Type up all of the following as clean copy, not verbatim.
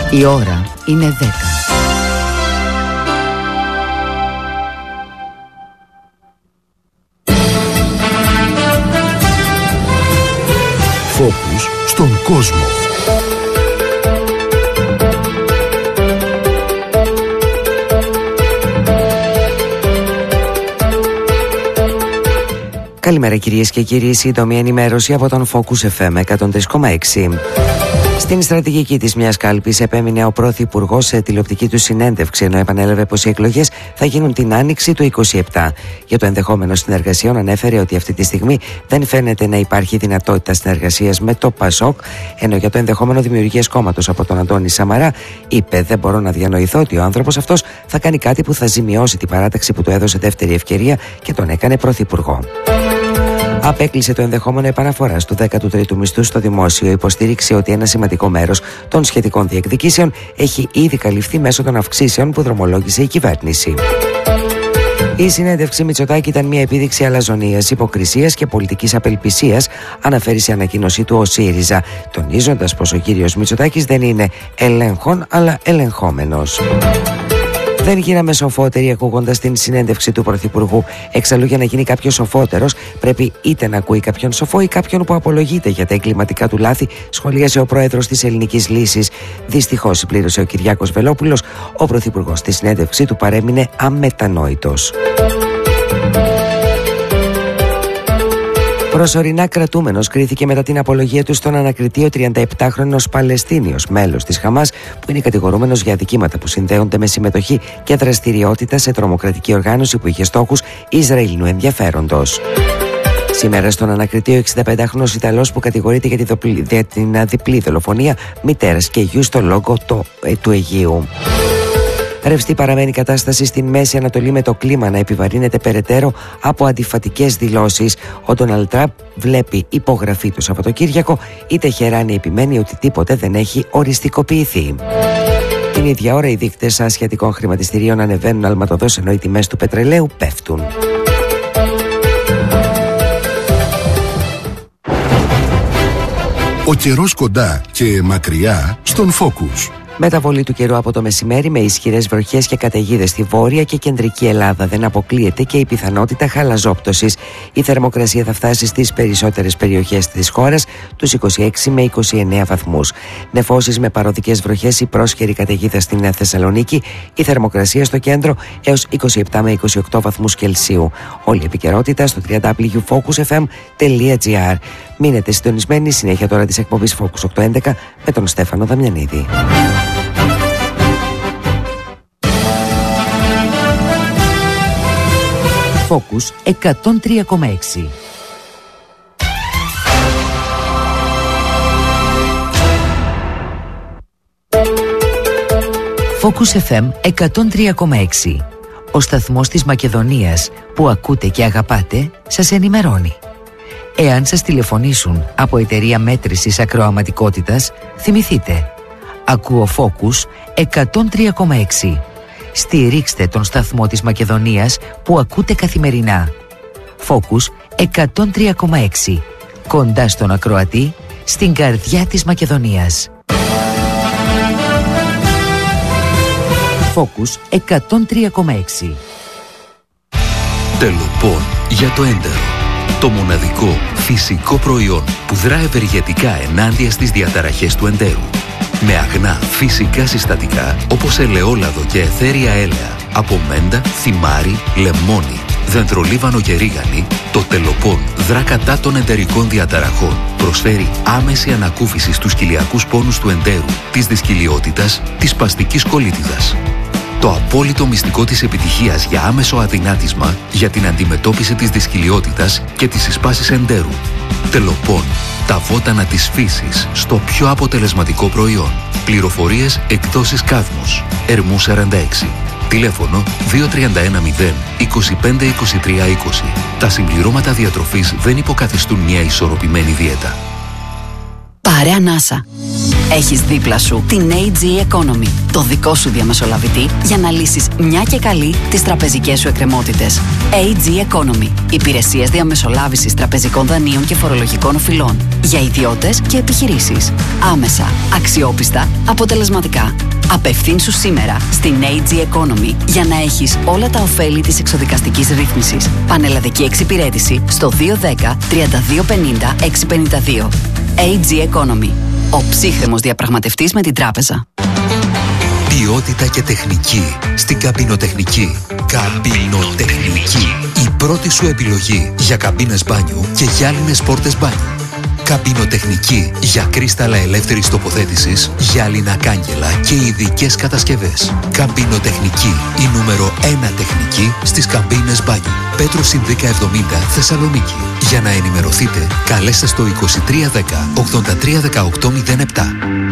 Η ώρα είναι 10. Φόκους στον κόσμο. Καλημέρα κυρίες και κύριοι, σύντομη ενημέρωση από τον Focus FM 103,6. Στην στρατηγική της μιας κάλπης επέμεινε ο Πρωθυπουργός σε τηλεοπτική του συνέντευξη, ενώ επανέλαβε πως οι εκλογές θα γίνουν την άνοιξη του 2027. Για το ενδεχόμενο συνεργασιών ανέφερε ότι αυτή τη στιγμή δεν φαίνεται να υπάρχει δυνατότητα συνεργασίας με το ΠΑΣΟΚ, ενώ για το ενδεχόμενο δημιουργίας κόμματος από τον Αντώνη Σαμαρά είπε: «Δεν μπορώ να διανοηθώ ότι ο άνθρωπος αυτός θα κάνει κάτι που θα ζημιώσει την παράταξη που του έδωσε δεύτερη ευκαιρία και τον έκανε πρωθυπουργό». Απέκλεισε το ενδεχόμενο επαναφοράς του 13ου μισθού στο δημόσιο. Υποστήριξε ότι ένα σημαντικό μέρος των σχετικών διεκδικήσεων έχει ήδη καλυφθεί μέσω των αυξήσεων που δρομολόγησε η κυβέρνηση. Η συνέντευξη Μητσοτάκη ήταν μια επίδειξη αλαζονίας, υποκρισίας και πολιτικής απελπισίας, αναφέρει σε ανακοίνωσή του ο ΣΥΡΙΖΑ, τονίζοντας πως ο κύριος Μητσοτάκης δεν είναι ελέγχων αλλά ελεγχόμενος. Δεν γίναμε σοφότεροι ακούγοντας την συνέντευξη του Πρωθυπουργού. Εξαλλού, για να γίνει κάποιος σοφότερος, πρέπει είτε να ακούει κάποιον σοφό ή κάποιον που απολογείται για τα εγκληματικά του λάθη, σχολίασε ο πρόεδρος της Ελληνικής Λύσης. Δυστυχώς, συμπλήρωσε ο Κυριάκος Βελόπουλος, ο Πρωθυπουργός στη συνέντευξή του παρέμεινε αμετανόητος. Προσωρινά κρατούμενος κρίθηκε μετά την απολογία του στον ανακριτή ο 37χρονος Παλαιστίνιος, μέλος της Χαμάς, που είναι κατηγορούμενος για αδικήματα που συνδέονται με συμμετοχή και δραστηριότητα σε τρομοκρατική οργάνωση που είχε στόχους Ισραηλινού ενδιαφέροντος. Σήμερα στον ανακριτή ο 65χρονος Ιταλός που κατηγορείται για την διπλή δολοφονία μητέρας και γιου στο λόγο του Αιγαίου. Ρευστή παραμένει η κατάσταση στην Μέση Ανατολή, με το κλίμα να επιβαρύνεται περαιτέρω από αντιφατικές δηλώσεις. Ο Ντόναλντ Τραμπ βλέπει υπογραφή το Σαββατοκύριακο, η Τεχεράνη επιμένει ότι τίποτε δεν έχει οριστικοποιηθεί. Την ίδια ώρα οι δείκτες ασιατικών χρηματιστηρίων ανεβαίνουν αλματοδός, ενώ οι τιμές του πετρελαίου πέφτουν. Ο καιρός κοντά και μακριά στον Focus. Μεταβολή του καιρού από το μεσημέρι με ισχυρές βροχές και καταιγίδες στη βόρεια και κεντρική Ελλάδα. Δεν αποκλείεται και η πιθανότητα χαλαζόπτωσης. Η θερμοκρασία θα φτάσει στις περισσότερες περιοχές της χώρας τους 26 με 29 βαθμούς. Νεφώσεις με παροδικές βροχές ή πρόσχερη καταιγίδα στην Θεσσαλονίκη. Η θερμοκρασία στο κέντρο έως 27 με 28 βαθμούς Κελσίου. Όλη η επικαιρότητα στο www.focusfm.gr. Μείνετε συντονισμένοι, συνέχεια τώρα της εκπομπής Focus 811 με τον Στέφανο Δαμιανίδη. Focus 103,6. Focus FM 103,6. Ο σταθμός της Μακεδονίας που ακούτε και αγαπάτε σας ενημερώνει. Εάν σας τηλεφωνήσουν από εταιρεία μέτρησης ακροαματικότητας, θυμηθείτε: ακούω Focus 103,6. Στηρίξτε τον σταθμό της Μακεδονίας που ακούτε καθημερινά. Focus 103,6. Κοντά στον ακροατή, στην καρδιά της Μακεδονίας. Focus 103,6. Τελοπών για το έντερο. Το μοναδικό φυσικό προϊόν που δρά ευεργετικά ενάντια στις διαταραχές του εντέρου. Με αγνά φυσικά συστατικά όπως ελαιόλαδο και αιθέρια έλαια, από μέντα, θυμάρι, λεμόνι, δεντρολίβανο και ρίγανη, το Τελοπών δρά κατά των εντερικών διαταραχών. Προσφέρει άμεση ανακούφιση στους κοιλιακούς πόνους του εντέρου, της δυσκυλιότητας, της σπαστικής κολίτιδας. Το απόλυτο μυστικό της επιτυχίας για άμεσο αδυνάτισμα, για την αντιμετώπιση της δυσκυλιότητας και της εισπάσης εντέρου. Τελοπών. Τα βότανα της φύσης στο πιο αποτελεσματικό προϊόν. Πληροφορίες, εκδόσεις Κάδμος. Ερμού 46. Τηλέφωνο 2310 25 23 20. Τα συμπληρώματα διατροφής δεν υποκαθιστούν μια ισορροπημένη δίαιτα. Πάρε ανάσα. Έχεις δίπλα σου την AG Economy, το δικό σου διαμεσολαβητή για να λύσεις μια και καλή τις τραπεζικές σου εκκρεμότητες. AG Economy, υπηρεσίες διαμεσολάβησης τραπεζικών δανείων και φορολογικών οφειλών για ιδιώτες και επιχειρήσεις. Άμεσα, αξιόπιστα, αποτελεσματικά. Απευθύνσου σήμερα στην AG Economy για να έχεις όλα τα ωφέλη της εξοδικαστικής ρύθμισης. Πανελλαδική εξυπηρέτηση στο 210 3250 652. AG Economy. Ο ψύχρεμος διαπραγματευτής με την τράπεζα. Ποιότητα και τεχνική στην Καμπινοτεχνική. Καμπινοτεχνική. Η πρώτη σου επιλογή για καμπίνες μπάνιου και γυάλινες πόρτες μπάνιου. Καμπινοτεχνική για κρίσταλα ελεύθερης τοποθέτησης, γυάλινα κάγκελα και ειδικές κατασκευές. Καμπινοτεχνική, η νούμερο 1 τεχνική στις καμπίνες μπάνιου. Πέτρου Συνδίκα 70, Θεσσαλονίκη. Για να ενημερωθείτε, καλέστε στο 2310 831807.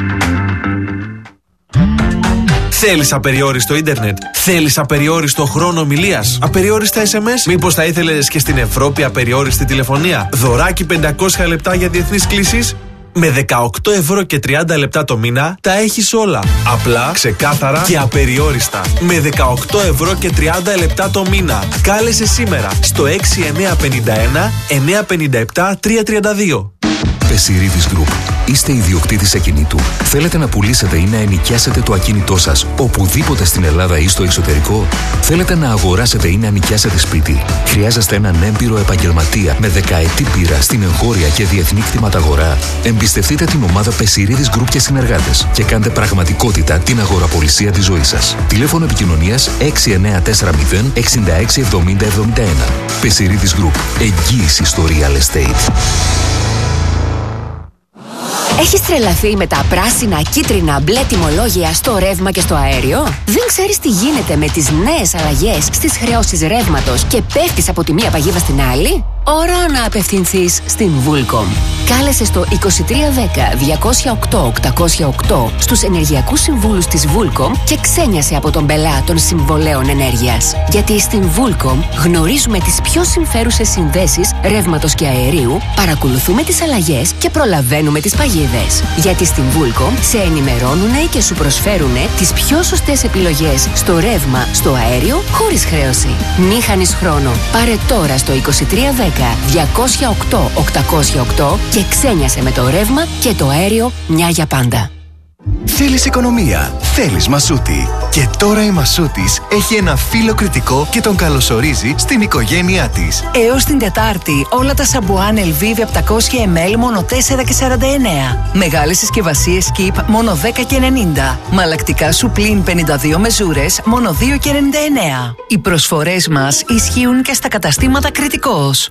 Θέλεις απεριόριστο ίντερνετ? Θέλεις απεριόριστο χρόνο ομιλίας? Απεριόριστα SMS? Μήπως θα ήθελες και στην Ευρώπη απεριόριστη τηλεφωνία? Δωράκι 500 λεπτά για διεθνείς κλήσεις? Με 18 ευρώ και 30 λεπτά το μήνα τα έχεις όλα. Απλά, ξεκάθαρα και απεριόριστα. Με 18 ευρώ και 30 λεπτά το μήνα. Κάλεσε σήμερα στο 6951 957 332. Πεσιρίδης Group. Είστε ιδιοκτήτης ακινήτου? Θέλετε να πουλήσετε ή να ενοικιάσετε το ακίνητό σας οπουδήποτε στην Ελλάδα ή στο εξωτερικό? Θέλετε να αγοράσετε ή να νοικιάσετε σπίτι? Χρειάζεστε έναν έμπειρο επαγγελματία με δεκαετή πείρα στην εγχώρια και διεθνή κτηματαγορά? Εμπιστευτείτε την ομάδα Πεσιρίδης Group και συνεργάτες και κάντε πραγματικότητα την αγοραπολισία της ζωής σας. Τηλέφωνο επικοινωνίας 6940 66 70 71. Πεσιρίδης Group. Εγγύηση στο real estate. Έχεις τρελαθεί με τα πράσινα, κίτρινα, μπλε τιμολόγια στο ρεύμα και στο αέριο? Δεν ξέρεις τι γίνεται με τις νέες αλλαγές στις χρεώσεις ρεύματος και πέφτεις από τη μία παγίδα στην άλλη? Ώρα να απευθυνθείς στην Vulcom. Κάλεσε στο 2310 208 808 στους ενεργειακούς συμβούλους της Vulcom και ξένιασε από τον πελά των συμβολέων ενέργειας. Γιατί στην Vulcom γνωρίζουμε τις πιο συμφέρουσες συνδέσεις ρεύματος και αερίου, παρακολουθούμε τις αλλαγές και προλαβαίνουμε τις παγίδες. Γιατί στην Vulcom σε ενημερώνουνε και σου προσφέρουνε τις πιο σωστές επιλογές στο ρεύμα, στο αέριο, χωρίς χρέωση. Μη χάνεις χρόνο. Πάρε τώρα στο 2310 208 808 και ξένιασε με το ρεύμα και το αέριο μια για πάντα. Θέλεις οικονομία, θέλεις Μασούτη. Και τώρα η Μασούτης έχει ένα φίλο κριτικό και τον καλωσορίζει στην οικογένειά της. Έως την Τετάρτη όλα τα σαμπουάν Elvive 700 ml μόνο 4,49. Μεγάλες συσκευασίες Keep μόνο 10,90. Μαλακτικά σου πλην 52 μεζούρες μόνο 2,99. Οι προσφορές μας ισχύουν και στα καταστήματα Κριτικός.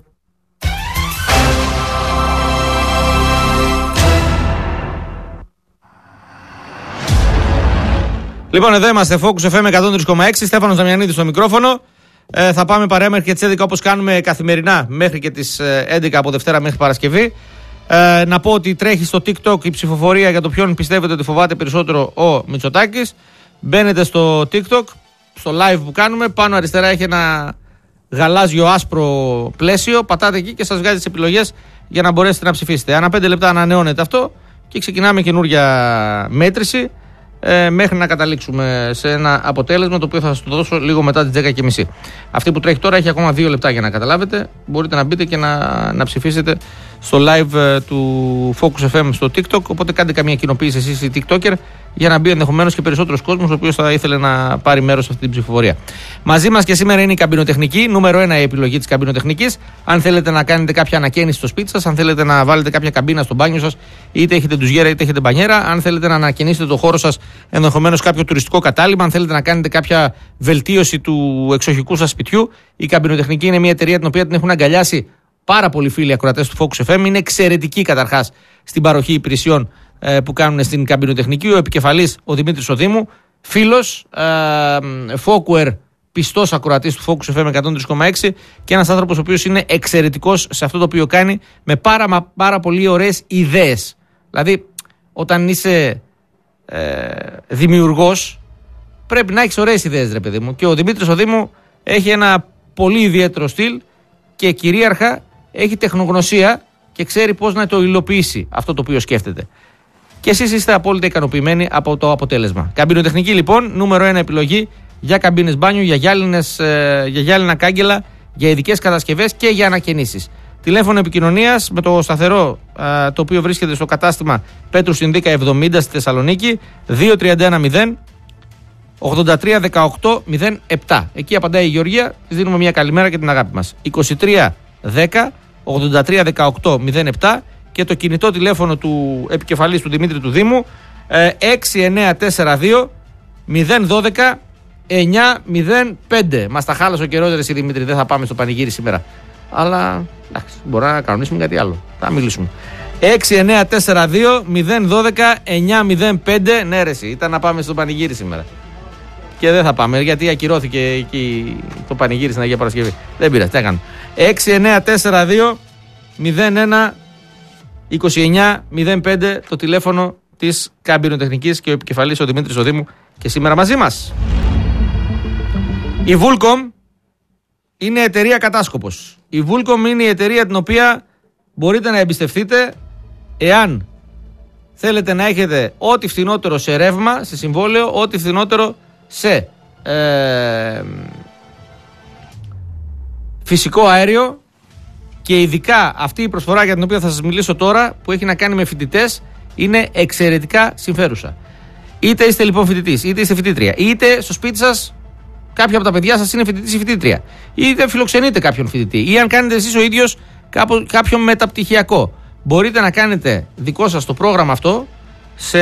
Λοιπόν, εδώ είμαστε, Focus FM 103,6, Στέφανος Δαμιανίδης στο μικρόφωνο. Θα πάμε παρέα μέχρι και τις 11 όπως κάνουμε καθημερινά, μέχρι και τις 11 από Δευτέρα μέχρι Παρασκευή. Να πω ότι τρέχει στο TikTok η ψηφοφορία για το ποιον πιστεύετε ότι φοβάται περισσότερο ο Μητσοτάκης. Μπαίνετε στο TikTok, στο live που κάνουμε, πάνω αριστερά έχει ένα γαλάζιο άσπρο πλαίσιο. Πατάτε εκεί και σας βγάζει τις επιλογές για να μπορέσετε να ψηφίσετε. Ανά 5 λεπτά ανανεώνεται αυτό και ξεκινάμε καινούρια μέτρηση. Μέχρι να καταλήξουμε σε ένα αποτέλεσμα το οποίο θα σας το δώσω λίγο μετά τις 10:30. Αυτή που τρέχει τώρα έχει ακόμα 2 λεπτά για να καταλάβετε. Μπορείτε να μπείτε και να ψηφίσετε στο live του Focus FM στο TikTok. Οπότε κάντε καμία κοινοποίηση εσείς οι TikToker για να μπει ενδεχομένως και περισσότερος κόσμος ο οποίος θα ήθελε να πάρει μέρος σε αυτή την ψηφοφορία. Μαζί μας και σήμερα είναι η καμπινοτεχνική, νούμερο 1 η επιλογή της καμπινοτεχνικής. Αν θέλετε να κάνετε κάποια ανακαίνιση στο σπίτι σας, αν θέλετε να βάλετε κάποια καμπίνα στο μπάνιο σας, είτε έχετε ντουζιέρα είτε έχετε μπανιέρα, αν θέλετε να ανακαινήσετε το χώρο σας, ενδεχομένως κάποιο τουριστικό κατάλημα, αν θέλετε να κάνετε κάποια βελτίωση του εξοχικού σας σπιτιού, η καμπινοτεχνική είναι μια εταιρεία την οποία την έχουν αγκαλιάσει πάρα πολλοί φίλοι ακροατές του Focus FM. Είναι εξαιρετική καταρχάς στην παροχή υπηρεσιών που κάνουν στην καμπινοτεχνική. Ο επικεφαλής, ο Δημήτρης Οδήμου, φίλος, Focus, πιστός ακροατής του Focus FM 103,6 και ένας άνθρωπος ο οποίος είναι εξαιρετικός σε αυτό το οποίο κάνει, με πάρα πολύ ωραίες ιδέες. Δηλαδή, όταν είσαι δημιουργός, πρέπει να έχεις ωραίες ιδέες, ρε παιδί μου. Και ο Δημήτρης Οδήμου έχει ένα πολύ ιδιαίτερο στυλ και κυρίαρχα έχει τεχνογνωσία και ξέρει πώς να το υλοποιήσει αυτό το οποίο σκέφτεται. και εσείς είστε απόλυτα ικανοποιημένοι από το αποτέλεσμα. Καμπινοτεχνική λοιπόν, νούμερο 1 επιλογή για καμπίνες μπάνιου, για γυάλινα κάγκελα, για ειδικές κατασκευές και για ανακαινήσεις. Τηλέφωνο επικοινωνίας με το σταθερό, το οποίο βρίσκεται στο κατάστημα Πέτρου Συνδίκα 70 στη Θεσσαλονίκη, 2310 831807. Εκεί απαντάει η Γεωργία, της δίνουμε μια καλημέρα και την αγάπη μας. 2310 831807 και το κινητό τηλέφωνο του επικεφαλής του Δημήτρη του Δήμου 6942 012 905. Μας τα χάλασε ο καιρός, ρε Δημήτρη, δεν θα πάμε στο πανηγύρι σήμερα. Αλλά εντάξει, μπορεί να κανονίσουμε κάτι άλλο. Θα μιλήσουμε. 6942 012 905. Ναι, ρε, ήταν να πάμε στο πανηγύρι σήμερα. Και δεν θα πάμε γιατί ακυρώθηκε εκεί το πανηγύρι στην Αγία Παρασκευή. Δεν πειράζει, τι έκανα. 6942 01 29 05 το τηλέφωνο της Καμπινοτεχνικής και ο επικεφαλής ο Δημήτρης Οδήμου και σήμερα μαζί μας. Η Vulcom είναι εταιρεία κατάσκοπος. Η Vulcom είναι η εταιρεία την οποία μπορείτε να εμπιστευτείτε εάν θέλετε να έχετε ό,τι φθηνότερο σε ρεύμα, σε συμβόλαιο, ό,τι φθηνότερο σε φυσικό αέριο, και ειδικά αυτή η προσφορά για την οποία θα σας μιλήσω τώρα, που έχει να κάνει με φοιτητές, είναι εξαιρετικά συμφέρουσα. Είτε είστε λοιπόν φοιτητής, είτε είστε φοιτήτρια, είτε στο σπίτι σας κάποια από τα παιδιά σας είναι φοιτητής ή φοιτήτρια, είτε φιλοξενείτε κάποιον φοιτητή, ή αν κάνετε εσείς ο ίδιος κάποιον μεταπτυχιακό, μπορείτε να κάνετε δικό σας το πρόγραμμα αυτό σε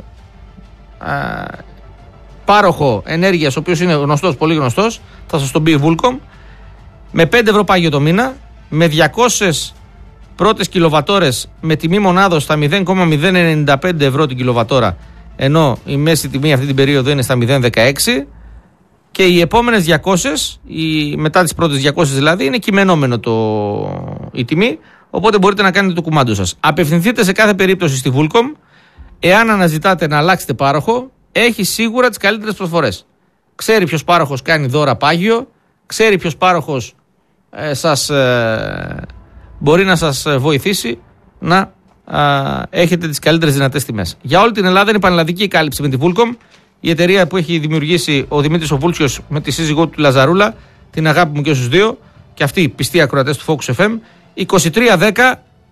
πάροχο ενέργειας, ο οποίος είναι γνωστός, πολύ γνωστός, θα σας τον πει η Vulcom, με 5 ευρώ πάγιο το μήνα, με 200 πρώτες κιλοβατόρες με τιμή μονάδος στα 0,095 ευρώ την κιλοβατόρα, ενώ η μέση τιμή αυτή την περίοδο είναι στα 0,16, και οι επόμενες 200, μετά τις πρώτες 200 δηλαδή, είναι κειμενόμενο η τιμή, οπότε μπορείτε να κάνετε το κουμάντο σας. Απευθυνθείτε σε κάθε περίπτωση στη Vulcom. Εάν αναζητάτε να αλλάξετε πάροχο, έχει σίγουρα τις καλύτερες προσφορές. Ξέρει ποιος πάροχος κάνει δώρα πάγιο, ξέρει ποιος πάροχος μπορεί να σας βοηθήσει να έχετε τις καλύτερες δυνατές τιμές. Για όλη την Ελλάδα είναι πανελλαδική η κάλυψη με τη Vulcom, η εταιρεία που έχει δημιουργήσει ο Δημήτρης ο Βούλτσιος με τη σύζυγό του Λαζαρούλα, την αγάπη μου και στους δύο, και αυτοί πιστοί ακροατές του Focus FM. 2310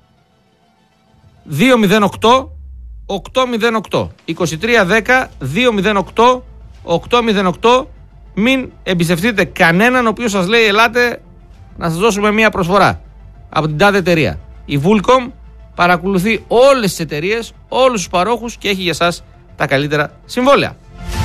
208 808. 2310 208 808. Μην εμπιστευτείτε κανέναν ο οποίος σας λέει ελάτε να σας δώσουμε μια προσφορά από την τάδε εταιρεία. Η Vulcom παρακολουθεί όλες τις εταιρείες, όλους τους παρόχους και έχει για σας τα καλύτερα συμβόλαια.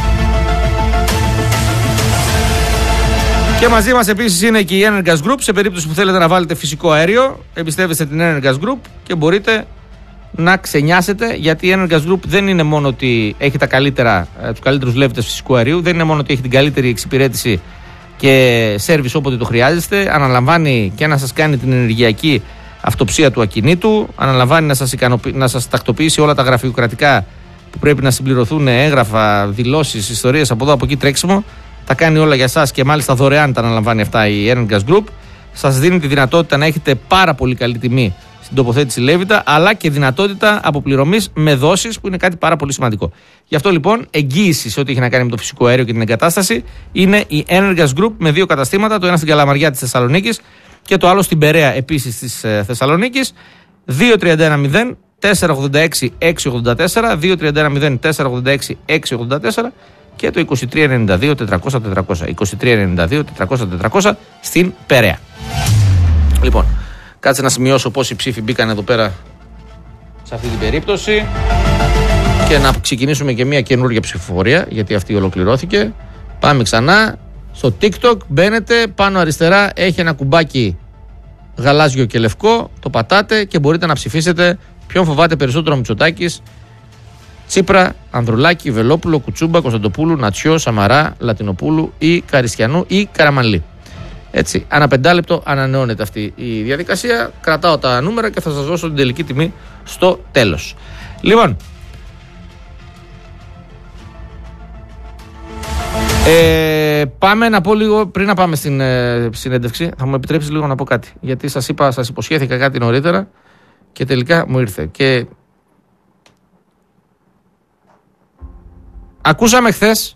Και μαζί μας επίσης είναι και η Energas Group. Σε περίπτωση που θέλετε να βάλετε φυσικό αέριο, εμπιστεύεστε την Energas Group και μπορείτε να ξενιάσετε, γιατί η Energas Group δεν είναι μόνο ότι έχει τους καλύτερους λέβητες φυσικού αερίου, δεν είναι μόνο ότι έχει την καλύτερη εξυπηρέτηση και σέρβις όποτε το χρειάζεστε, αναλαμβάνει και να σας κάνει την ενεργειακή αυτοψία του ακινήτου, αναλαμβάνει να σας τακτοποιήσει όλα τα γραφειοκρατικά που πρέπει να συμπληρωθούν, έγγραφα, δηλώσεις, ιστορίες από εδώ από εκεί, τρέξιμο. Τα κάνει όλα για εσάς και μάλιστα δωρεάν τα αναλαμβάνει αυτά η Energas Group. Σας δίνει τη δυνατότητα να έχετε πάρα πολύ καλή τιμή στην τοποθέτηση Λέβητα, αλλά και δυνατότητα αποπληρωμής με δόσεις, που είναι κάτι πάρα πολύ σημαντικό. Γι' αυτό λοιπόν εγγύηση σε ό,τι έχει να κάνει με το φυσικό αέριο και την εγκατάσταση είναι η Energas Group, με 2 καταστήματα, το ένα στην Καλαμαριά της Θεσσαλονίκης και το άλλο στην Περαία επίσης της Θεσσαλονίκης. 2310 486 684, 2310 486 684 και το 2392 400 400. 2392 400 400 στην Περαία. Λοιπόν, κάτσε να σημειώσω πόσοι ψήφοι μπήκαν εδώ πέρα σε αυτή την περίπτωση και να ξεκινήσουμε και μια καινούργια ψηφοφορία, γιατί αυτή ολοκληρώθηκε. Πάμε ξανά στο TikTok, μπαίνετε πάνω αριστερά, έχει ένα κουμπάκι γαλάζιο και λευκό, το πατάτε και μπορείτε να ψηφίσετε ποιον φοβάται περισσότερο, Μητσοτάκης, Τσίπρα, Ανδρουλάκη, Βελόπουλο, Κουτσούμπα, Κωνσταντοπούλου, Νατσιό, Σαμαρά, Λατινοπούλου ή Καριστιανού ή Καραμανλή. Έτσι, ανά 5 λεπτό ανανεώνεται αυτή η διαδικασία. Κρατάω τα νούμερα και θα σας δώσω την τελική τιμή στο τέλος. Λοιπόν, πάμε να πω λίγο πριν να πάμε στην συνέντευξη. Θα μου επιτρέψεις λίγο να πω κάτι, γιατί σας υποσχέθηκα κάτι νωρίτερα και τελικά μου ήρθε. Και Ακούσαμε χθες,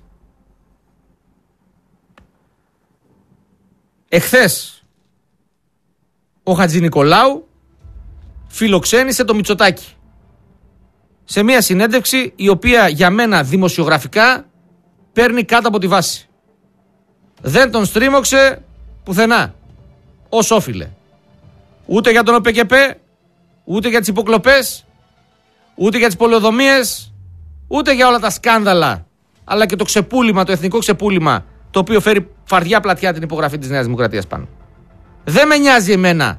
εχθές ο Χατζηνικολάου φιλοξένησε το Μητσοτάκη σε μια συνέντευξη η οποία για μένα δημοσιογραφικά παίρνει κάτω από τη βάση. Δεν τον στρίμωξε πουθενά ως όφιλε. Ούτε για τον ΟΠΚΠ, ούτε για τις υποκλοπές, ούτε για τις πολεοδομίες, ούτε για όλα τα σκάνδαλα, αλλά και το ξεπούλημα, το εθνικό ξεπούλημα, το οποίο φέρει φαρδιά πλατιά την υπογραφή της Νέας Δημοκρατίας πάνω. Δεν με νοιάζει εμένα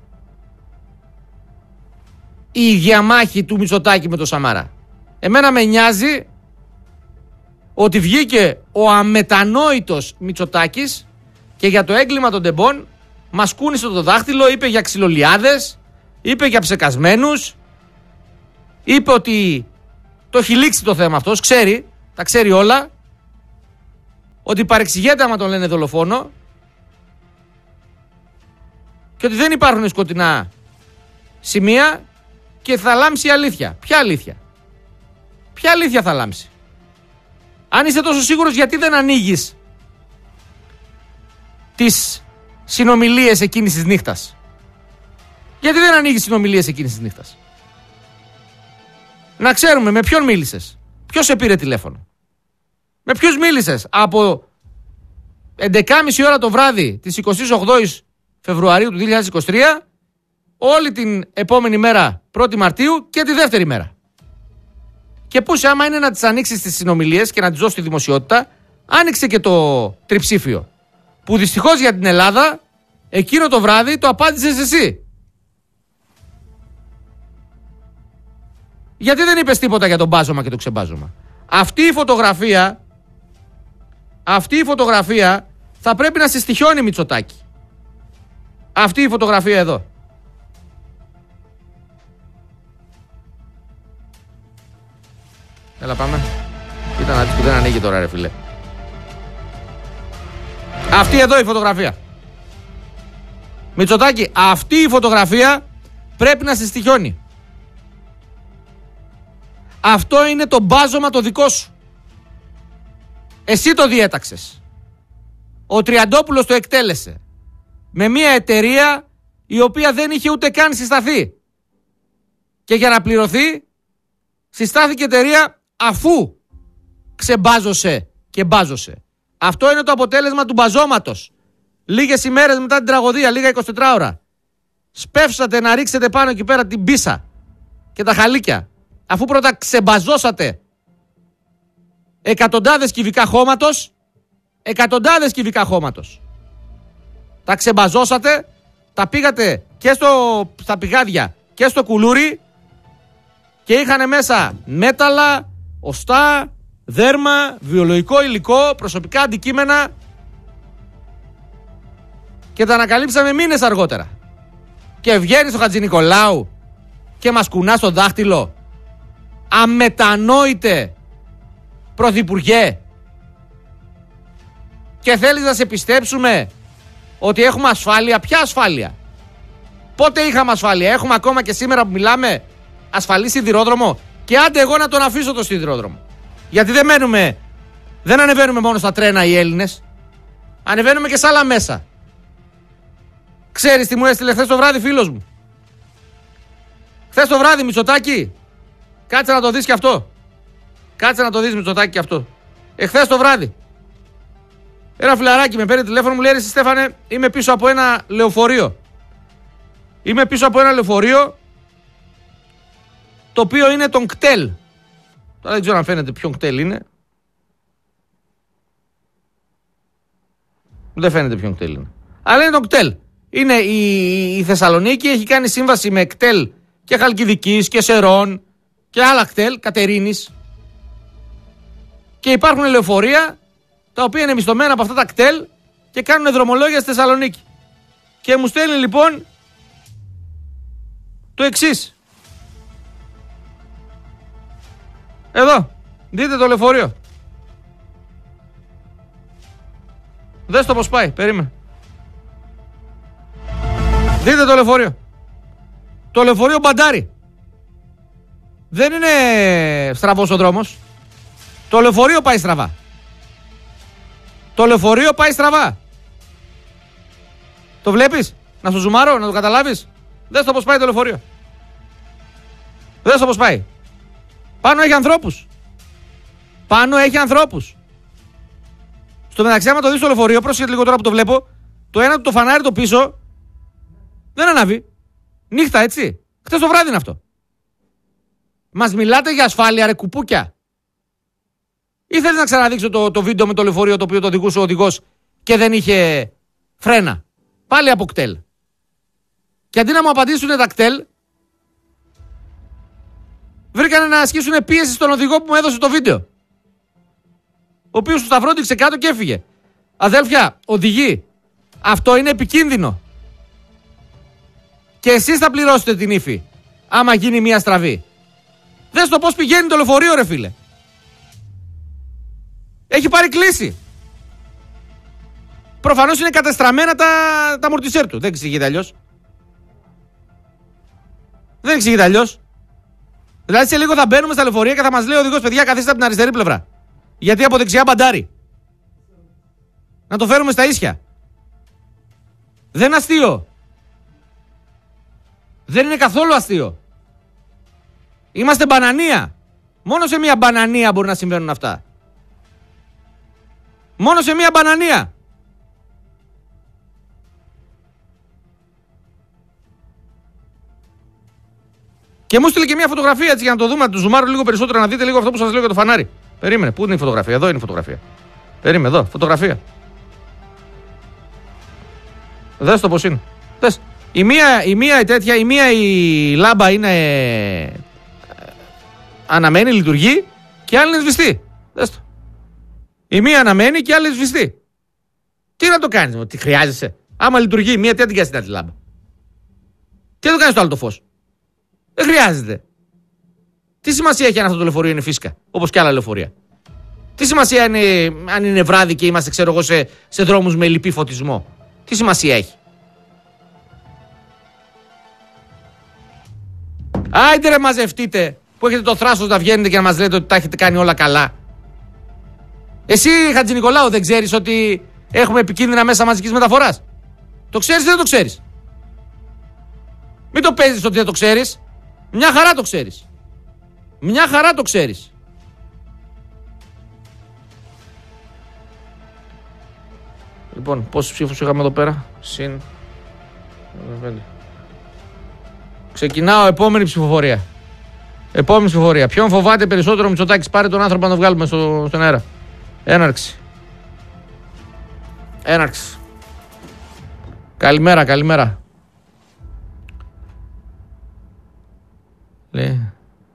η διαμάχη του Μητσοτάκη με τον Σαμαρά. Εμένα με νοιάζει ότι βγήκε ο αμετανόητος Μητσοτάκης και για το έγκλημα των τεμπών μας κούνησε το δάχτυλο, είπε για ξυλολιάδες, είπε για ψεκασμένους, είπε ότι το έχει λήξει το θέμα αυτός, ξέρει, τα ξέρει όλα, ότι παρεξηγείται άμα τον λένε δολοφόνο και ότι δεν υπάρχουν σκοτεινά σημεία και θα λάμψει η αλήθεια. Ποια αλήθεια? Ποια αλήθεια θα λάμψει? Αν είσαι τόσο σίγουρος, γιατί δεν ανοίγεις τις συνομιλίες εκείνης της νύχτας? Γιατί δεν ανοίγεις συνομιλίες εκείνης της νύχτας? Να ξέρουμε με ποιον μίλησες, ποιος σε πήρε τηλέφωνο, με ποιους μίλησες από 11.30 ώρα το βράδυ της 28ης Φεβρουαρίου του 2023 όλη την επόμενη μέρα 1η Μαρτίου και τη δεύτερη μέρα. Και πού άμα είναι να τις ανοίξεις τις συνομιλίες και να τις δώσεις τη δημοσιότητα, άνοιξε και το τριψήφιο, που δυστυχώς για την Ελλάδα εκείνο το βράδυ το απάντησες εσύ. Γιατί δεν είπες τίποτα για τον μπάζωμα και το ξεμπάζωμα? Αυτή η φωτογραφία θα πρέπει να συστοιχιώνει, Μητσοτάκη. Αυτή η φωτογραφία εδώ. Έλα πάμε. Κοίτα να δεις που δεν ανοίγει τώρα, ρε φίλε. Αυτή εδώ η φωτογραφία. Μητσοτάκη, αυτή η φωτογραφία πρέπει να συστοιχιώνει. Αυτό είναι το μπάζωμα το δικό σου. Εσύ το διέταξες. Ο Τριαντόπουλος το εκτέλεσε. Με μια εταιρεία η οποία δεν είχε ούτε καν συσταθεί. Και για να πληρωθεί, συστάθηκε εταιρεία αφού ξεμπάζωσε και μπάζωσε. Αυτό είναι το αποτέλεσμα του μπαζώματος. Λίγες ημέρες μετά την τραγωδία, λίγα 24 ώρα. Σπεύσατε να ρίξετε πάνω εκεί πέρα την πίσα και τα χαλίκια. Αφού πρώτα ξεμπαζώσατε εκατοντάδες κυβικά χώματος. Τα ξεμπαζώσατε, τα πήγατε και στα πηγάδια και στο κουλούρι και είχαν μέσα μέταλλα, οστά, δέρμα, βιολογικό υλικό, προσωπικά αντικείμενα και τα ανακαλύψαμε μήνες αργότερα. Και βγαίνει στο Χατζηνικολάου και μας κουνά στο δάχτυλο. Αμετανόητε πρωθυπουργέ. Και θέλεις να σε πιστέψουμε ότι έχουμε ασφάλεια? Ποια ασφάλεια? Πότε είχαμε ασφάλεια? Έχουμε ακόμα και σήμερα που μιλάμε ασφαλή σιδηρόδρομο? Και άντε εγώ να τον αφήσω το σιδηρόδρομο. Γιατί δεν ανεβαίνουμε μόνο στα τρένα οι Έλληνες. Ανεβαίνουμε και σε άλλα μέσα. Ξέρεις τι μου έστειλε χθες το βράδυ φίλος μου? Χθες το βράδυ, Μητσοτάκη, κάτσε να το δεις και αυτό. Κάτσε να το δεις, Μητσοτάκη, και αυτό. Εχθές το βράδυ ένα φιλαράκι με παίρνει τηλέφωνο, μου λέει: ρε Στέφανε, είμαι πίσω από ένα λεωφορείο. Είμαι πίσω από ένα λεωφορείο το οποίο είναι τον κτέλ. Τώρα δεν ξέρω αν φαίνεται ποιον κτέλ είναι. Δεν φαίνεται ποιον κτέλ είναι. Αλλά είναι τον κτέλ. Είναι η Θεσσαλονίκη, έχει κάνει σύμβαση με κτέλ και Χαλκιδικής και Σερών και άλλα κτέλ, Κατερίνης. Και υπάρχουν λεωφορεία τα οποία είναι μισθωμένα από αυτά τα κτέλ και κάνουν δρομολόγια στη Θεσσαλονίκη. Και μου στέλνει λοιπόν το εξής. Εδώ, δείτε το λεωφορείο. Δες το πως πάει, περίμενε. Δείτε το λεωφορείο. Το λεωφορείο μπαντάρει. Δεν είναι στραβός ο δρόμος. Το λεωφορείο πάει στραβά. Το λεωφορείο πάει στραβά. Το βλέπεις? Να σου ζουμάρω, να το καταλάβεις? Δες το πως πάει το λεωφορείο. Δες το πως πάει. Πάνω έχει ανθρώπους. Πάνω έχει ανθρώπους. Στο μεταξύ, άμα το δεις στο λεωφορείο, πρόσεχε λίγο τώρα που το βλέπω, το ένα του το φανάρι το πίσω δεν ανάβει. Νύχτα, έτσι. Χτες το βράδυ είναι αυτό. Μας μιλάτε για ασφάλεια, ρε κουπούκια? Ή θέλεις να ξαναδείξω το βίντεο με το λεωφορείο το οποίο το οδηγούσε ο οδηγός και δεν είχε φρένα? Πάλι από κτέλ. Και αντί να μου απαντήσουν τα κτέλ, βρήκανε να ασκήσουν πίεση στον οδηγό που μου έδωσε το βίντεο, ο οποίος του σταυρόντιξε κάτω και έφυγε. Αδέλφια, οδηγοί, αυτό είναι επικίνδυνο. Και εσείς θα πληρώσετε την ύφη άμα γίνει μια στραβή. Δες το πως πηγαίνει το λεωφορείο, ρε φίλε. Έχει πάρει κλίση. Προφανώς είναι κατεστραμμένα τα μορτισέρ του. Δεν εξηγείται αλλιώς. Δεν εξηγείται αλλιώς. Δηλαδή σε λίγο θα μπαίνουμε στα λεωφορεία και θα μας λέει ο οδηγός, παιδιά, καθίστε από την αριστερή πλευρά, γιατί από δεξιά μπαντάρει. Να το φέρουμε στα ίσια. Δεν είναι αστείο. Δεν είναι καθόλου αστείο. Είμαστε μπανανία. Μόνο σε μια μπανανία μπορεί να συμβαίνουν αυτά. Μόνο σε μια μπανανία. Και μου στείλε και μια φωτογραφία έτσι για να το δούμε, να το ζουμάρω λίγο περισσότερο, να δείτε λίγο αυτό που σας λέω για το φανάρι. Περίμενε, πού είναι η φωτογραφία? Εδώ είναι η φωτογραφία. Περίμενε, εδώ, φωτογραφία. Δες το πως είναι. Δες. Η μία η λάμπα είναι αναμένει, λειτουργεί, και η άλλη είναι σβηστή. Δες το. Η μία αναμένει και η άλλη είναι σβηστή. Τι να το κάνεις, τι χρειάζεσαι? Άμα λειτουργεί η μία, τι να την κάνεις την άλλη λάμπα? Τι να το κάνεις το άλλο το φως? Δεν χρειάζεται. Τι σημασία έχει αν αυτό το λεωφορείο είναι φύσκα, όπως και άλλα λεωφορεία? Τι σημασία είναι αν είναι βράδυ και είμαστε, ξέρω εγώ, σε δρόμους με λυπή φωτισμό? Τι σημασία έχει? Άιντε ρε, μαζευτείτε που έχετε το θράσος να βγαίνετε και να μας λέτε ότι τα έχετε κάνει όλα καλά. Εσύ, Χατζηνικολάου, δεν ξέρεις ότι έχουμε επικίνδυνα μέσα μαζικής μεταφοράς? Το ξέρεις ή δεν το ξέρεις? Μην το παίζεις ότι δεν το ξέρεις. Μια χαρά το ξέρεις. Μια χαρά το ξέρεις. Λοιπόν, πόσους ψήφους είχαμε εδώ πέρα? Συν 5. Ξεκινάω επόμενη ψηφοφορία. Επόμενη ψηφοφορία. Ποιον φοβάται περισσότερο, Μητσοτάκης? Πάρε τον άνθρωπο να το βγάλουμε στον αέρα. Έναρξη. Έναρξη. Καλημέρα, καλημέρα. Λέει.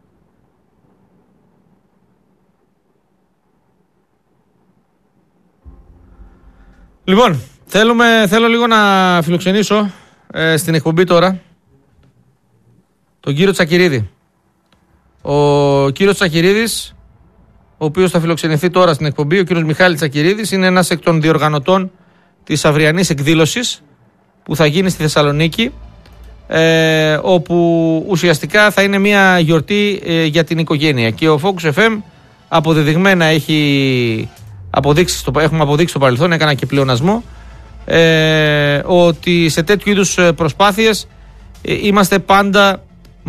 Λοιπόν, θέλω λίγο να φιλοξενήσω στην εκπομπή τώρα τον κύριο Τσακυρίδη. Ο κύριος Τσακυρίδης, ο οποίος θα φιλοξενηθεί τώρα στην εκπομπή, ο κύριος Μιχάλης Τσακυρίδης, είναι ένας εκ των διοργανωτών της αυριανής εκδήλωσης που θα γίνει στη Θεσσαλονίκη, όπου ουσιαστικά θα είναι μια γιορτή για την οικογένεια. Και ο Focus FM αποδεδειγμένα έχουμε αποδείξει στο παρελθόν, έκανα και πλεονασμό, ότι σε τέτοιου είδους προσπάθειες είμαστε πάντα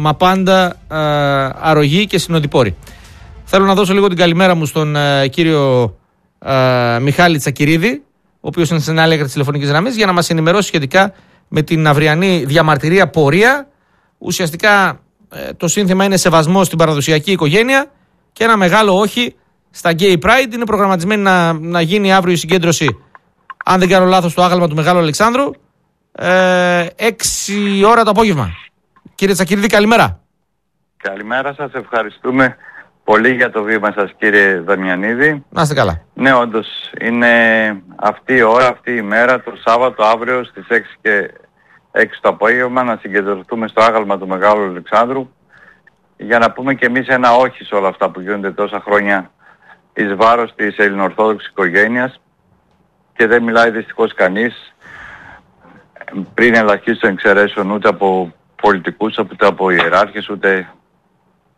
αρρωγοί και συνοδοιπόροι. Θέλω να δώσω λίγο την καλημέρα μου στον κύριο Μιχάλη Τσακυρίδη, ο οποίος είναι στην άλλη άκρη της τηλεφωνικής γραμμής, για να μας ενημερώσει σχετικά με την αυριανή διαμαρτυρία πορεία. Ουσιαστικά το σύνθημα είναι σεβασμό στην παραδοσιακή οικογένεια και ένα μεγάλο όχι στα Gay Pride. Είναι προγραμματισμένη να γίνει αύριο η συγκέντρωση, αν δεν κάνω λάθος, στο άγαλμα του Μεγάλου Αλεξάνδρου, 6 ώρα το απόγευμα. Κύριε Τσακυρίδη, καλημέρα. Καλημέρα σας, ευχαριστούμε πολύ για το βήμα σας, κύριε Δαμιανίδη. Να είστε καλά. Ναι, όντως είναι αυτή η ώρα, αυτή η μέρα, το Σάββατο αύριο στις 6 και 6 το απόγευμα, να συγκεντρωθούμε στο άγαλμα του Μεγάλου Αλεξάνδρου για να πούμε και εμείς ένα όχι σε όλα αυτά που γίνονται τόσα χρόνια εις βάρος της ελληνοορθόδοξης οικογένειας, και δεν μιλάει δυστυχώς κανείς, πριν ελαχίστων εξαιρέσεων, ούτε από πολιτικούς, ούτε από ιεράρχες, ούτε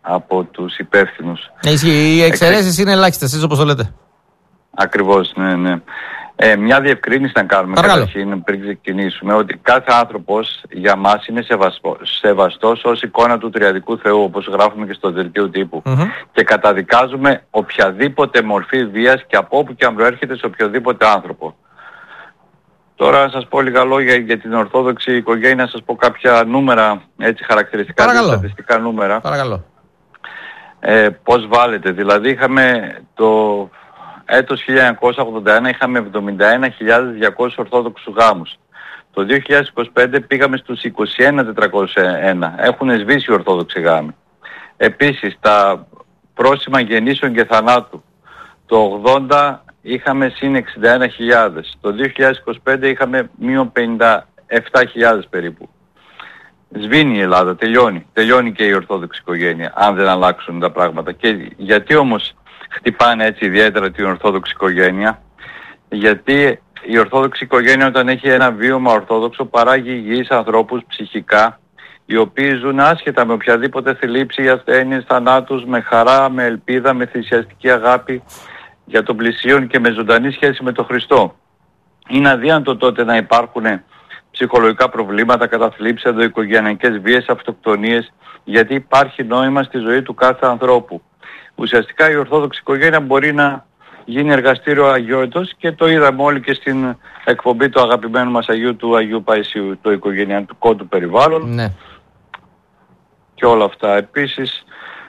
από τους υπεύθυνους. Οι εξαιρέσεις είναι ελάχιστες, εσείς όπως το λέτε. Ακριβώς, ναι. Μια διευκρίνηση να κάνουμε καταρχήν πριν ξεκινήσουμε, ότι κάθε άνθρωπος για μας είναι σεβαστός ως εικόνα του τριαδικού Θεού, όπως γράφουμε και στο δελτίο τύπου. Και καταδικάζουμε οποιαδήποτε μορφή βίας και από όπου και αν προέρχεται σε οποιοδήποτε άνθρωπο. Τώρα να σας πω λίγα λόγια για την Ορθόδοξη οικογένεια, να σας πω κάποια νούμερα, έτσι χαρακτηριστικά, στατιστικά νούμερα. Παρακαλώ. Πώς βάλετε, δηλαδή είχαμε το έτος 1981 είχαμε 71.200 Ορθόδοξους γάμους. Το 2025 πήγαμε στους 21.401. Έχουν σβήσει οι Ορθόδοξοι γάμοι. Επίσης τα πρόσημα γεννήσεων και θανάτου. Το 80 είχαμε συν 61.000. Το 2025 είχαμε μείον 57.000 περίπου. Σβήνει η Ελλάδα, τελειώνει. Τελειώνει και η Ορθόδοξη οικογένεια, αν δεν αλλάξουν τα πράγματα. Και γιατί όμως χτυπάνε έτσι ιδιαίτερα την Ορθόδοξη οικογένεια? Γιατί η Ορθόδοξη οικογένεια, όταν έχει ένα βίωμα ορθόδοξο, παράγει υγιείς ανθρώπους ψυχικά, οι οποίοι ζουν άσχετα με οποιαδήποτε θλίψη, ασθένειες, θανάτους, με χαρά, με ελπίδα, με θυσιαστική αγάπη για τον πλησίον και με ζωντανή σχέση με τον Χριστό. Είναι αδύνατο τότε να υπάρχουν ψυχολογικά προβλήματα, καταθλίψεις, ενδοοικογενειακές βίες, αυτοκτονίες, γιατί υπάρχει νόημα στη ζωή του κάθε ανθρώπου. Ουσιαστικά η Ορθόδοξη οικογένεια μπορεί να γίνει εργαστήριο αγιότητος, και το είδαμε όλοι και στην εκπομπή του αγαπημένου μας Αγίου, του Αγίου Παϊσίου, το οικογενειακό του περιβάλλον. Ναι. Και όλα αυτά. Επίσης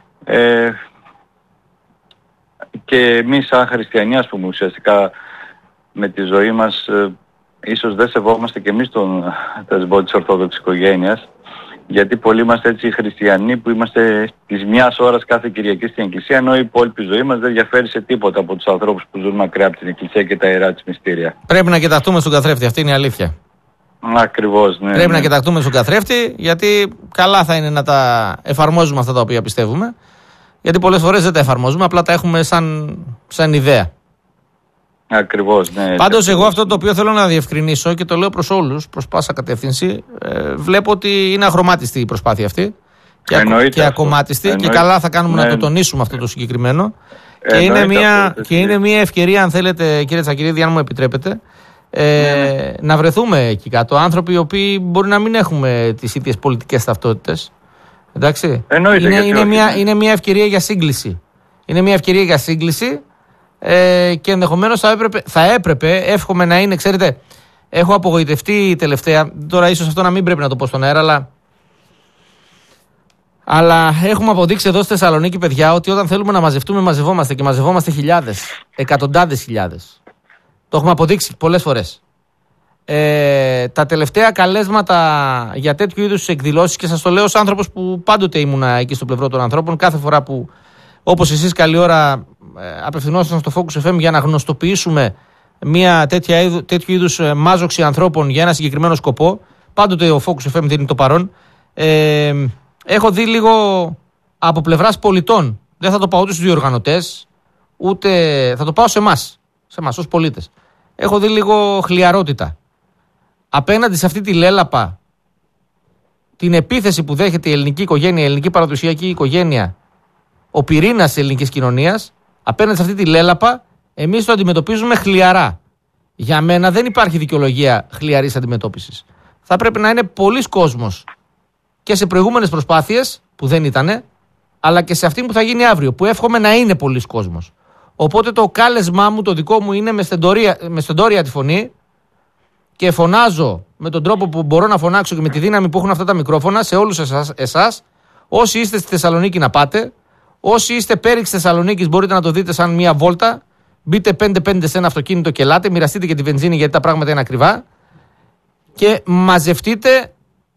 και εμείς σαν χριστιανοί, ας πούμε, ουσιαστικά με τη ζωή μας ίσως δεν σεβόμαστε και εμείς τον θεσμό της Ορθόδοξης οικογένειας, γιατί πολλοί είμαστε έτσι χριστιανοί που είμαστε της μιας ώρας κάθε Κυριακή στην Εκκλησία, ενώ η υπόλοιπη ζωή μας δεν διαφέρει σε τίποτα από τους ανθρώπους που ζουν μακριά από την Εκκλησία και τα ιερά της μυστήρια. Πρέπει να κοιταχτούμε στον καθρέφτη, αυτή είναι η αλήθεια. Ακριβώς, ναι. Πρέπει να κοιταχτούμε στον καθρέφτη, γιατί καλά θα είναι να τα εφαρμόζουμε αυτά τα οποία πιστεύουμε, γιατί πολλές φορές δεν τα εφαρμόζουμε, απλά τα έχουμε σαν ιδέα. Ακριβώς, ναι. Πάντως εγώ αυτό το οποίο θέλω να διευκρινίσω, και το λέω προς όλους, προς πάσα κατεύθυνση, βλέπω ότι είναι αχρωμάτιστη η προσπάθεια αυτή και ακομμάτιστη, και καλά θα κάνουμε να το τονίσουμε αυτό το συγκεκριμένο. Και είναι μια ευκαιρία, αν θέλετε, κύριε Τσακυρίδη, αν μου επιτρέπετε, να βρεθούμε εκεί κάτω άνθρωποι οι οποίοι μπορεί να μην έχουμε τις ίδιες πολιτικές ταυτότητες. Εντάξει. Είναι μια ευκαιρία για σύγκληση. Είναι μια ευκαιρία για σύγκληση. Και ενδεχομένως θα έπρεπε, εύχομαι να είναι, ξέρετε, έχω απογοητευτεί τελευταία, τώρα ίσως αυτό να μην πρέπει να το πω στον αέρα, αλλά έχουμε αποδείξει εδώ στη Θεσσαλονίκη, παιδιά, ότι όταν θέλουμε να μαζευτούμε, μαζευόμαστε, και μαζευόμαστε χιλιάδες, εκατοντάδες χιλιάδες. Το έχουμε αποδείξει πολλές φορές. Τα τελευταία καλέσματα για τέτοιου είδους εκδηλώσεις, και σας το λέω ως άνθρωπος που πάντοτε ήμουνα εκεί στο πλευρό των ανθρώπων, κάθε φορά που, όπως εσείς καλή ώρα, απευθυνόσασταν στο Focus FM για να γνωστοποιήσουμε μια τέτοιου είδους μάζοξη ανθρώπων για ένα συγκεκριμένο σκοπό, πάντοτε ο Focus FM δίνει το παρόν. Έχω δει λίγο από πλευράς πολιτών, δεν θα το πάω ούτε στους διοργανωτές, ούτε θα το πάω σε εμάς ως πολίτες. Έχω δει λίγο χλιαρότητα απέναντι σε αυτή τη λέλαπα, την επίθεση που δέχεται η ελληνική οικογένεια, η ελληνική παραδοσιακή οικογένεια, ο πυρήνας της ελληνικής κοινωνίας. Απέναντι σε αυτή τη λέλαπα, εμείς το αντιμετωπίζουμε χλιαρά. Για μένα δεν υπάρχει δικαιολογία χλιαρής αντιμετώπισης. Θα πρέπει να είναι πολλής κόσμος και σε προηγούμενες προσπάθειες που δεν ήτανε, αλλά και σε αυτή που θα γίνει αύριο, που εύχομαι να είναι πολλής κόσμος. Οπότε το κάλεσμά μου, το δικό μου, είναι με στεντόρια τη φωνή, και φωνάζω με τον τρόπο που μπορώ να φωνάξω και με τη δύναμη που έχουν αυτά τα μικρόφωνα σε όλους εσάς. Όσοι είστε στη Θεσσαλονίκη να πάτε. Όσοι είστε πέριξ Θεσσαλονίκης μπορείτε να το δείτε σαν μια βόλτα. Μπείτε 5-5 σε ένα αυτοκίνητο και ελάτε. Μοιραστείτε και τη βενζίνη, γιατί τα πράγματα είναι ακριβά. Και μαζευτείτε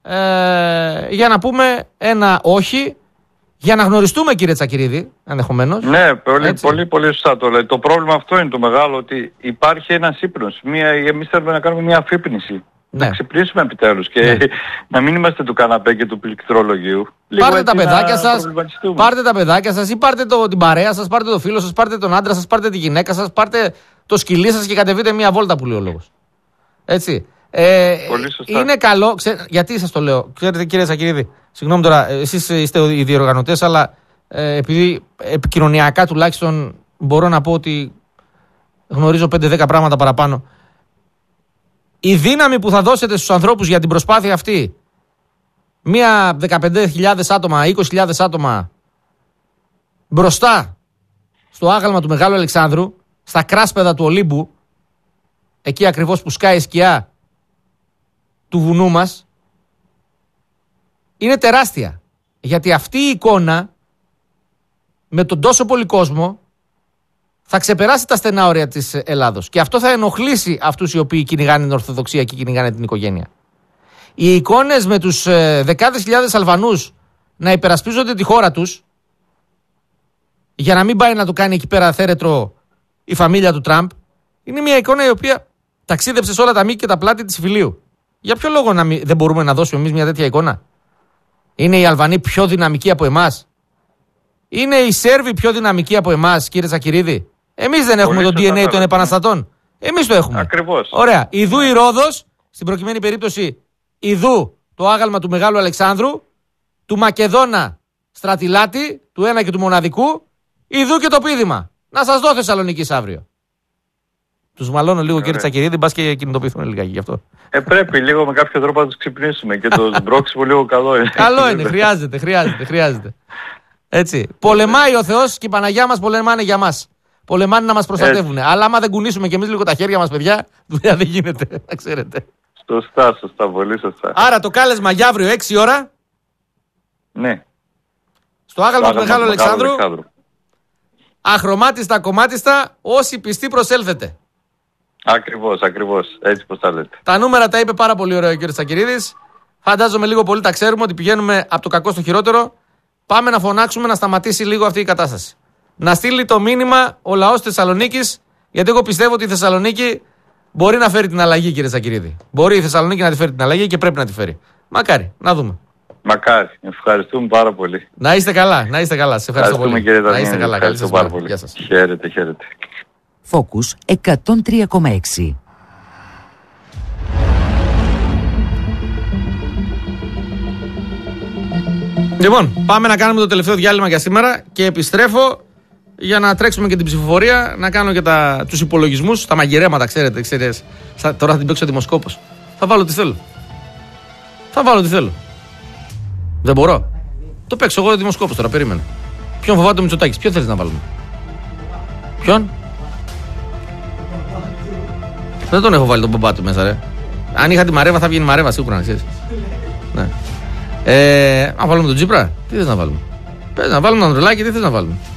για να πούμε ένα όχι. Για να γνωριστούμε, κύριε Τσακυρίδη, ενδεχομένως. Ναι, πολύ σωστά το λέει. Το πρόβλημα αυτό είναι το μεγάλο, ότι υπάρχει ένας ύπνος. Εμείς θέλουμε να κάνουμε μια αφύπνιση. Να ξυπνήσουμε επιτέλους και να μην είμαστε του καναπέ και του πληκτρολογίου. Πάρτε τα παιδάκια σας, ή πάρτε την παρέα σας, πάρτε το φίλο σας, πάρτε τον άντρα σας, πάρτε τη γυναίκα σας, πάρτε το σκυλί σας και κατεβείτε μια βόλτα, που λέει ο λόγος. Έτσι. Είναι καλό, γιατί σας το λέω, ξέρετε, κύριε Τσακυρίδη, συγγνώμη τώρα, εσείς είστε οι διοργανωτές, αλλά επειδή επικοινωνιακά τουλάχιστον μπορώ να πω ότι γνωρίζω 5-10 πράγματα παραπάνω. Η δύναμη που θα δώσετε στους ανθρώπους για την προσπάθεια αυτή, μία 15.000 άτομα, 20.000 άτομα μπροστά στο άγαλμα του Μεγάλου Αλεξάνδρου, στα κράσπεδα του Ολύμπου, εκεί ακριβώς που σκάει η σκιά του βουνού μας, είναι τεράστια. Γιατί αυτή η εικόνα με τον τόσο πολύ κόσμο θα ξεπεράσει τα στενά όρια της Ελλάδος. Και αυτό θα ενοχλήσει αυτούς οι οποίοι κυνηγάνε την Ορθοδοξία και κυνηγάνε την οικογένεια. Οι εικόνες με τους δεκάδες χιλιάδες Αλβανούς να υπερασπίζονται τη χώρα τους, για να μην πάει να το κάνει εκεί πέρα θέρετρο η φαμίλια του Τραμπ, είναι μια εικόνα η οποία ταξίδεψε σε όλα τα μήκη και τα πλάτη της Ιφιλίου. Για ποιο λόγο δεν μπορούμε να δώσουμε εμείς μια τέτοια εικόνα? Είναι οι Αλβανοί πιο δυναμικοί από εμάς? Είναι οι Σέρβοι πιο δυναμικοί από εμάς, κύριε Τσακυρίδη? Εμείς δεν έχουμε το DNA των επαναστατών. Εμείς το έχουμε. Ακριβώς. Ωραία. Ιδού η Ρόδος, στην προκειμένη περίπτωση, ιδού το άγαλμα του Μεγάλου Αλεξάνδρου, του Μακεδόνα στρατιλάτη, του ένα και του μοναδικού, ιδού και το πείδημα. Να σας δω Θεσσαλονίκης αύριο. Τους μαλώνω λίγο, κύριε Τσακυρίδη, μπας και κινητοποιηθούν λιγάκι γι' αυτό. Πρέπει λίγο με κάποιο τρόπο να τους ξυπνήσουμε και το σμπρόξιμο λίγο καλό είναι. Καλό είναι, χρειάζεται. Έτσι. Πολεμάει ο Θεός και η Παναγιά μας πολεμάνε για μας. Πολεμάνε να μας προστατεύουν. Αλλά άμα δεν κουνήσουμε κι εμείς λίγο τα χέρια μας, παιδιά, δουλειά δεν γίνεται. Να ξέρετε. Σωστά, πολύ σωστά. Άρα το κάλεσμα για αύριο 6 ώρα. Ναι. Στο άγαλμα του Μεγάλου Αλεξάνδρου. Αχρωμάτιστα, κομμάτιστα, όσοι πιστοί προσέλθετε. Ακριβώς. Έτσι πως τα λέτε. Τα νούμερα τα είπε πάρα πολύ ωραίο ο κ. Τσακυρίδης. Φαντάζομαι λίγο πολύ τα ξέρουμε ότι πηγαίνουμε από το κακό στο χειρότερο. Πάμε να φωνάξουμε να σταματήσει λίγο αυτή η κατάσταση. Να στείλει το μήνυμα ο λαός της Θεσσαλονίκης, γιατί εγώ πιστεύω ότι η Θεσσαλονίκη μπορεί να φέρει την αλλαγή, κύριε Τσακυρίδη. Μπορεί η Θεσσαλονίκη να τη φέρει την αλλαγή και πρέπει να τη φέρει. Μακάρι, να δούμε. Μακάρι. Ευχαριστούμε πάρα πολύ. Να είστε καλά. Σε ευχαριστώ πολύ. Κύριε να είστε καλά. Καλή σας πάρα πολύ. Γεια σας. Χαίρετε. Focus 103,6. Λοιπόν, πάμε να κάνουμε το τελευταίο διάλειμμα για σήμερα και επιστρέφω για να τρέξουμε και την ψηφοφορία, να κάνω και τους υπολογισμούς, τα μαγειρέματα, ξέρετε. Τώρα θα την παίξω δημοσκόπος. Θα βάλω τι θέλω. Δεν μπορώ. Το παίξω εγώ δημοσκόπος τώρα, περίμενε. Ποιον φοβάται ο Μητσοτάκης, ποιον θέλεις να βάλουμε? Ποιον? Δεν τον έχω βάλει τον μπαμπά του μέσα, ρε. Αν είχα τη Μαρέβα θα βγαίνει η Μαρέβα σίγουρα, να ξέρεις. Ναι. Να βάλουμε τον Τσίπρα, τι θες να βάλουμε? Πες να βάλουμε τον Ανδρουλάκη, τι θες να βάλουμε?